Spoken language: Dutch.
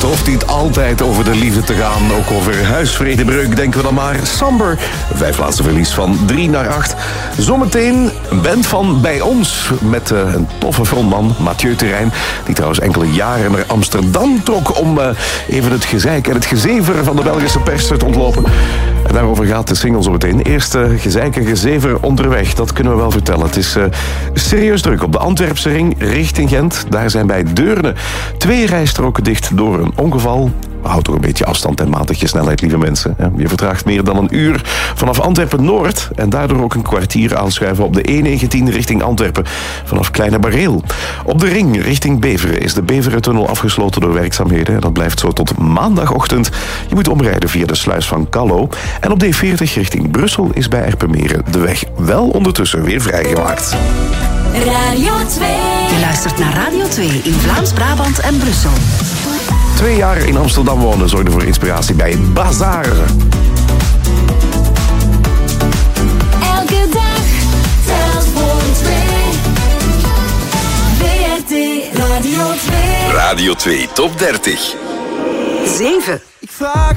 hoeft niet altijd over de liefde te gaan. Ook over huisvredebreuk denken we dan maar. Samber, 5 laatste verlies van 3 naar 8. Zometeen een band van Bij Ons. Met een toffe frontman, Mathieu Terrein. Die trouwens enkele jaren naar Amsterdam trok om even het gezeik en het gezever van de Belgische pers te ontlopen. En daarover gaat de single zo meteen. Eerst gezeik en gezever onderweg, dat kunnen we wel vertellen. Het is serieus druk op de Antwerpse ring richting Gent. Daar zijn bij Deurne 2 rijstroken dicht door een ongeval. Houd toch een beetje afstand en matige snelheid, lieve mensen. Je vertraagt meer dan een uur vanaf Antwerpen-Noord en daardoor ook een kwartier aanschuiven op de E19 richting Antwerpen vanaf Kleine Bareel. Op de ring richting Beveren is de Beverentunnel afgesloten door werkzaamheden. En dat blijft zo tot maandagochtend. Je moet omrijden via de sluis van Callo. En op D40 richting Brussel is bij Erpenmeren de weg wel ondertussen weer vrijgemaakt. Radio 2. Je luistert naar Radio 2 in Vlaams-Brabant en Brussel. 2 jaar in Amsterdam wonen zorgde voor inspiratie bij Bazaar. Elke dag telt voor 2. BRT Radio 2. Radio 2 Top 30. 7. Ik vraag